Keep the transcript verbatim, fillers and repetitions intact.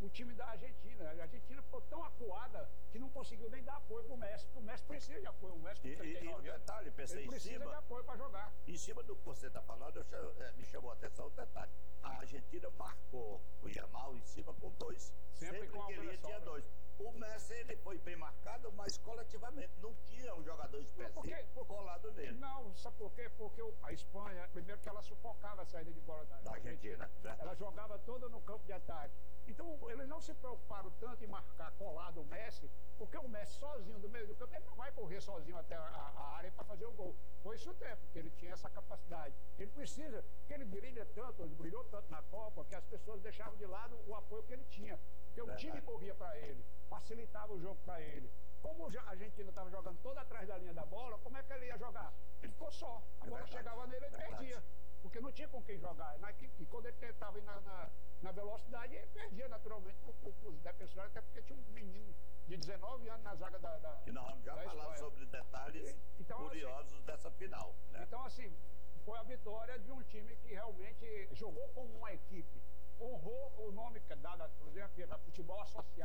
o time da Argentina. A Argentina ficou tão acuada que não conseguiu nem dar apoio pro Messi. O Messi precisa de apoio. O Messi com E, e, e um detalhe, pensei ele em precisa cima, de apoio para jogar. Em cima do que você está falando, eu, chamo- eh, me chamou a atenção o detalhe. A Argentina marcou o Yamal em cima com dois. Sempre Sempre, com a que ele ia, pressão, tinha né? dois. O Messi, ele foi bem marcado, mas coletivamente não tinha um jogador específico Por quê? Por- colado nele. Não, sabe por quê? Porque o- a Espanha, primeiro que ela sufocava a saída de bola da, Da Argentina, verdade. Ela jogava toda no campo de ataque. Então, eles não se preocuparam tanto em marcar colado o Messi, porque o Messi sozinho do meio do campo, ele não vai correr sozinho até a, a área para fazer o gol. Foi isso o tempo, que ele tinha essa capacidade. Ele precisa, que ele brilha tanto, ele brilhou tanto na Copa, que as pessoas deixavam de lado o apoio que ele tinha. Porque o time corria para ele, facilitava o jogo para ele. Como a Argentina estava jogando toda atrás da linha da bola, como é que ele ia jogar? Ele ficou só. A É bola verdade. chegava nele, ele Verdade. perdia. Porque não tinha com quem jogar. Na- E quando ele estava na, na, na velocidade, ele perdia naturalmente para os defensores, até porque tinha um menino de dezenove anos na zaga da, da Que nós vamos já da falar Espanha. sobre detalhes Então, curiosos dessa final. Né? Então, assim, foi a vitória de um time que realmente jogou como uma equipe. Honrou o nome que é dado, por exemplo, a futebol associado.